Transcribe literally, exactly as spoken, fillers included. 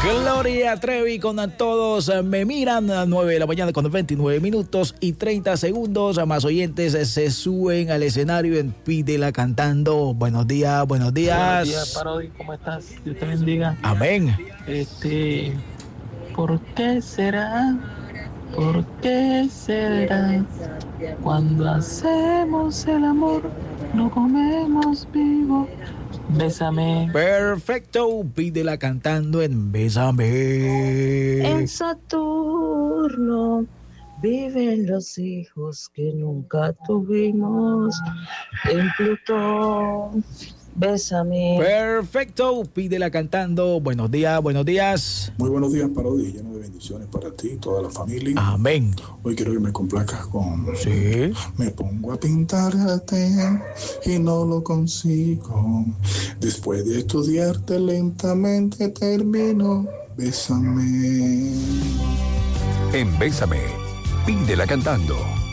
Gloria Trevi con todos me miran a nueve de la mañana con veintinueve minutos y treinta segundos. Más oyentes se suben al escenario en Pídela Cantando. Buenos días, buenos días. Buenos días, Parodi, ¿cómo estás? Dios te bendiga. Amén. Este, ¿por qué será? ¿Por qué será? Cuando hacemos el amor, no comemos vivo. Bésame. Perfecto, Pídela Cantando en Bésame. En Saturno viven los hijos que nunca tuvimos. En Plutón, bésame. Perfecto, Pídela Cantando. Buenos días, buenos días. Muy buenos días, Parodi, lleno de bendiciones para ti y toda la familia. Amén. Hoy quiero que me complazcas con... Sí. Me pongo a pintarte y no lo consigo. Después de estudiarte lentamente termino. Bésame. En Bésame, Pídela Cantando.